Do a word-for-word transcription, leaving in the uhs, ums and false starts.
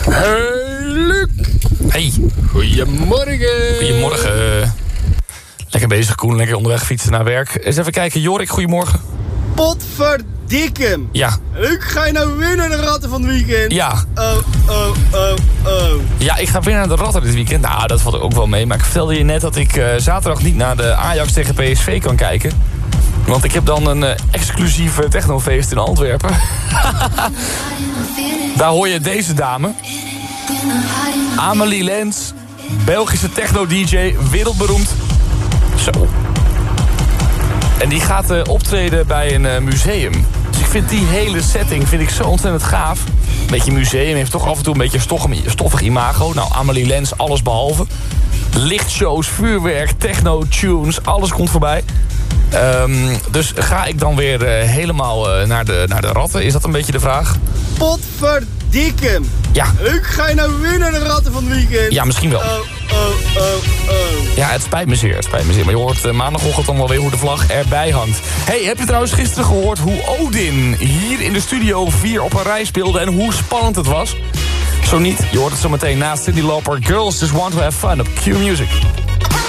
Hey, Luc. Hey. Goedemorgen. Goedemorgen. Lekker bezig, Koen. Lekker onderweg fietsen naar werk. Eens even kijken. Jorik, goedemorgen. Potverdikkem. Ja. Luc, ga je nou winnen de ratten van het weekend? Ja. Oh, oh, oh, oh. Ja, ik ga weer naar de ratten dit weekend. Nou, dat valt ook wel mee. Maar ik vertelde je net dat ik uh, zaterdag niet naar de Ajax tegen P S V kan kijken. Want ik heb dan een uh, exclusief uh, technofeest in Antwerpen. Daar hoor je deze dame. Amelie Lens. Belgische techno-D J. Wereldberoemd. Zo. En die gaat uh, optreden bij een uh, museum. Dus ik vind die hele setting vind ik zo ontzettend gaaf. Een beetje museum, heeft toch af en toe een beetje een stoffig imago. Nou, Amelie Lens, alles behalve. Lichtshows, vuurwerk, techno-tunes, alles komt voorbij. Um, dus ga ik dan weer uh, helemaal uh, naar, de, naar de ratten? Is dat een beetje de vraag? Potverdikkem. Ja. Luc, ga je nou winnen de ratten van het weekend? Ja, misschien wel. Oh, oh, oh, oh. Ja, het spijt me zeer, het spijt me zeer. Maar je hoort uh, maandagochtend dan wel weer hoe de vlag erbij hangt. Hey, heb je trouwens gisteren gehoord hoe Odin hier in de studio vier op een rij speelde en hoe spannend het was? Zo niet, je hoort het zo meteen na Cyndi Lauper. Girls Just Want To Have Fun op Q Music.